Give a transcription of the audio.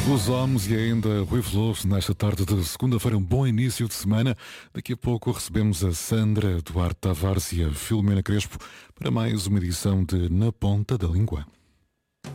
Os homens e ainda Rui Veloso nesta tarde de segunda-feira, um bom início de semana. Daqui a pouco recebemos a Sandra Duarte Tavares e a Filomena Crespo para mais uma edição de Na Ponta da Língua.